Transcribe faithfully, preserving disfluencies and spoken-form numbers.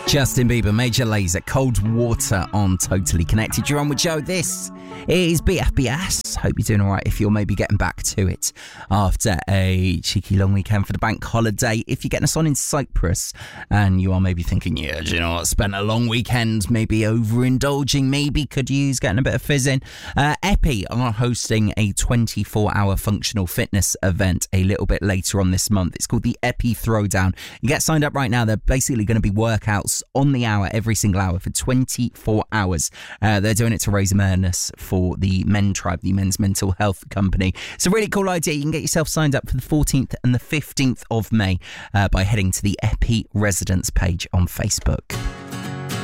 Justin Bieber, Major Lazer, Cold Water on Totally Connected. You're on with Joe. This is B F B S. Hope you're doing all right if you're maybe getting back to it after a cheeky long weekend for the bank holiday. If you're getting us on in Cyprus and you are maybe thinking, yeah, do you know what, spent a long weekend, maybe overindulging, maybe could use getting a bit of fizz in. Uh, Epi are hosting a twenty-four hour functional fitness event a little bit later on this month. It's called the Epi Throwdown. You get signed up right now. They're basically going to be workouts on the hour, every single hour for twenty-four hours. Uh, they're doing it to raise awareness for the Men Tribe, the men's mental health company. It's a really cool idea. You can get yourself signed up for the fourteenth and the fifteenth of May uh, by heading to the Epi Residence page on Facebook.